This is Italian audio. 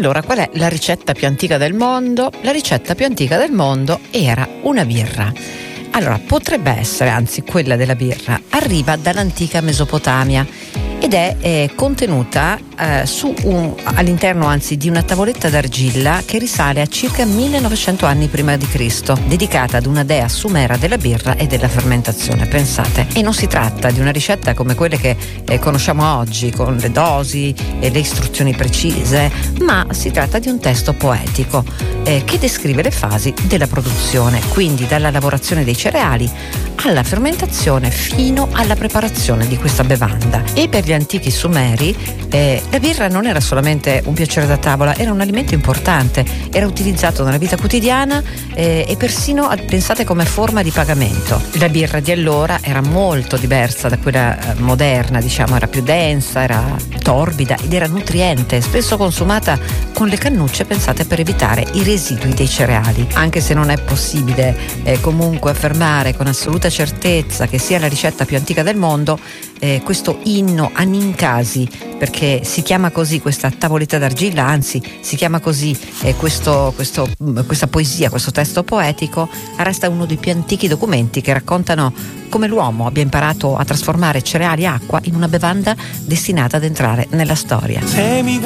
allora, qual è la ricetta più antica del mondo? La ricetta più antica del mondo era una birra. Allora, potrebbe essere, anzi quella della birra, arriva dall'antica Mesopotamia ed è contenuta all'interno anzi di una tavoletta d'argilla che risale a circa 1900 anni prima di Cristo, dedicata ad una dea sumera della birra e della fermentazione, pensate. E non si tratta di una ricetta come quelle che conosciamo oggi, con le dosi e le istruzioni precise, ma si tratta di un testo poetico che descrive le fasi della produzione, quindi dalla lavorazione dei cereali alla fermentazione fino alla preparazione di questa bevanda. E per gli antichi sumeri la birra non era solamente un piacere da tavola, era un alimento importante, era utilizzato nella vita quotidiana e persino, pensate, come forma di pagamento. La birra di allora era molto diversa da quella moderna, diciamo, era più densa, era torbida ed era nutriente, spesso consumata con le cannucce, pensate, per evitare i residui dei cereali. Anche se non è possibile comunque affermare con assoluta certezza che sia la ricetta più antica del mondo, questo inno a Ninkasi, perché si chiama così questa tavoletta d'argilla, anzi si chiama così questa poesia, questo testo poetico, resta uno dei più antichi documenti che raccontano come l'uomo abbia imparato a trasformare cereali e acqua in una bevanda destinata ad entrare nella storia.